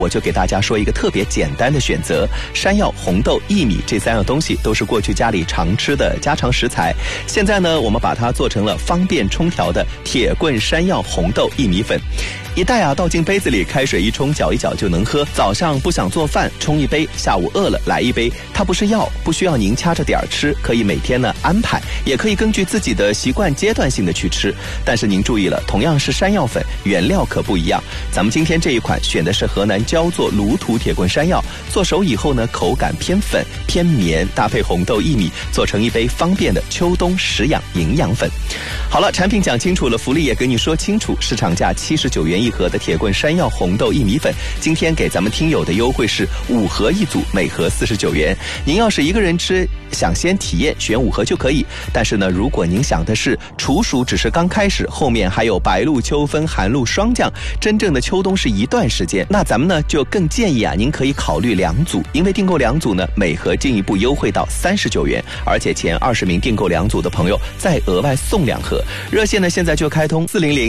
我就给大家说一个特别简单的选择，山药、红豆、薏米这3样东西都是过去家里常吃的家常食材。现在呢，我们把它做成了方便冲调的铁棍山药红豆薏米粉。一袋倒进杯子里，开水一冲，搅一搅就能喝。早上不想做饭，冲一杯；下午饿了来一杯。它不是药，不需要您掐着点儿吃，可以每天呢安排，也可以根据自己的习惯阶段性的去吃。但是您注意了，同样是山药粉，原料可不一样。咱们今天这一款选的是河南焦作卤土铁棍山药，做熟以后呢，口感偏粉偏绵，搭配红豆薏米，做成一杯方便的秋冬食养营养粉。好了，产品讲清楚了，福利也跟你说清楚，市场价79元一盒的铁棍山药红豆薏米粉，今天给咱们听友的优惠是5盒一组，每盒49元。您要是一个人吃，想先体验，选5盒就可以。但是呢，如果您想的是处暑只是刚开始，后面还有白露秋分、寒露霜降，真正的秋冬是一段时间，那咱们呢就更建议您可以考虑2组，因为订购2组呢，每盒进一步优惠到39元，而且前20名订购2组的朋友再额外送2盒。热线呢现在就开通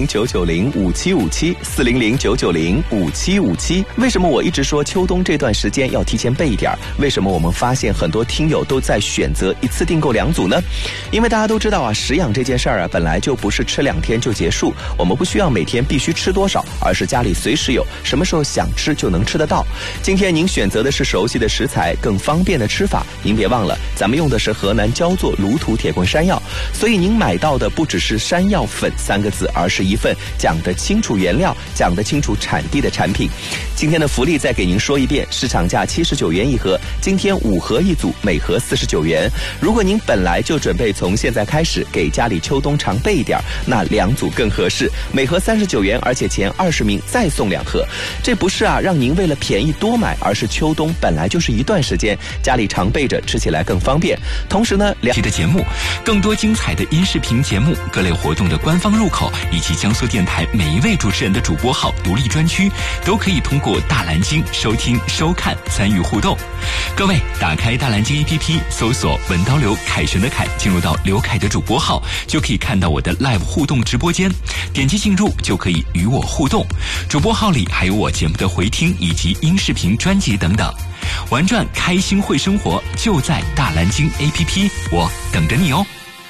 400-990-5757，400-990-5757。为什么我一直说秋冬这段时间要提前备一点？为什么我们发现很多听友都在选择一次订购2组呢？因为大家都知道食养这件事儿本来就不是吃2天就结束，我们不需要每天必须吃多少，而是家里随时有，什么时候想吃就能吃得到。今天您选择的是熟悉的食材，更方便的吃法，您别忘了咱们用的是河南焦作卤土铁棍山药，所以您买到的不只是山药粉3个字，而是一份讲得清楚原料、讲得清楚产地的产品。今天的福利再给您说一遍，市场价79元一盒，今天5盒一组，每盒49元。如果您本来就准备从现在开始给家里秋冬常备一点，那2组更合适，每盒39元，而且前20名再送2盒。这不是让您为了便宜多买，而是秋冬本来就是一段时间，家里常备着，吃起来更方便。同时呢， 的节目，更多精彩的音视频节目、各类活动的官方入口，以及江苏电台每一位主持人的主播号独立专区，都可以通过大蓝鲸收听、收看、参与互动。各位打开大蓝鲸 APP， 搜索文刀刘凯旋的凯，进入到刘凯的主播号，就可以看到我的 live 互动直播间，点击进入就可以与我互动。主播号里还有我节目的回听以及音视频专辑等等。玩转开心会生活，就在大蓝鲸 APP， 我等着你哦。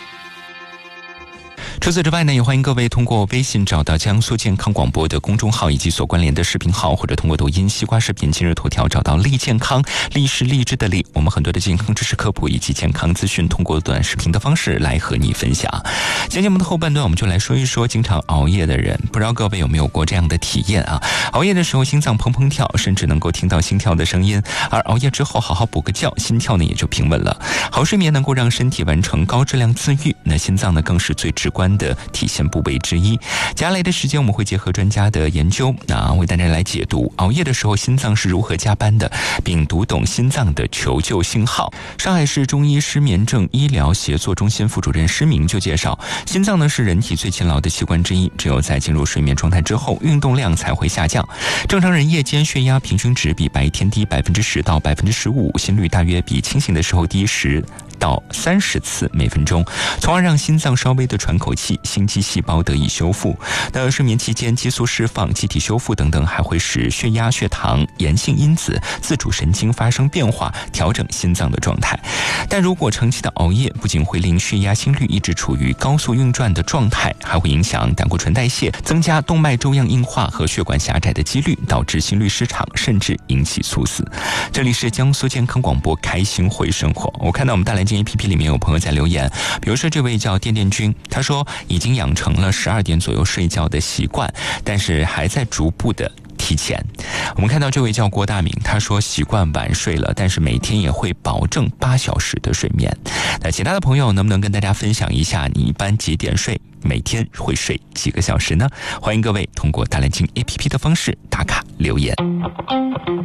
除此之外呢，也欢迎各位通过微信找到江苏健康广播的公众号以及所关联的视频号，或者通过抖音、西瓜视频、今日头条找到力健康，力是励志的力。我们很多的健康知识科普以及健康资讯，通过短视频的方式来和你分享。今天节目的后半段，我们就来说一说经常熬夜的人，不知道各位有没有过这样的体验熬夜的时候心脏砰砰跳，甚至能够听到心跳的声音，而熬夜之后好好补个觉，心跳呢也就平稳了。好睡眠能够让身体完成高质量自愈，那心脏呢更是最直观的体现部位之一。接下来的时间我们会结合专家的研究为大家来解读熬夜的时候心脏是如何加班的，并读懂心脏的求救信号。上海市中医失眠症医疗协作中心副主任施明就介绍，心脏呢是人体最勤劳的器官之一，只有在进入睡眠状态之后，运动量才会下降。正常人夜间血压平均值比白天低10%到15%，心率大约比清醒的时候低10到30次每分钟，从而让心脏稍微的喘口气，心肌细胞得以修复。那睡眠期间激素释放、机体修复等等，还会使血压、血糖、炎性因子、自主神经发生变化，调整心脏的状态。但如果长期的熬夜，不仅会令血压、心率一直处于高速运转的状态，还会影响胆固醇代谢，增加动脉粥样硬化和血管狭窄的几率，导致心律失常，甚至引起猝死。这里是江苏健康广播，开心会生活。我看到我们大蓝鲸 APP 里面有朋友在留言，比如说这位叫电电君，他说已经养成了12点左右睡觉的习惯，但是还在逐步的提前。我们看到这位叫郭大明，他说习惯晚睡了，但是每天也会保证8小时的睡眠。那其他的朋友能不能跟大家分享一下你一般几点睡，每天会睡几个小时呢？欢迎各位通过大蓝鲸 APP 的方式打卡留言。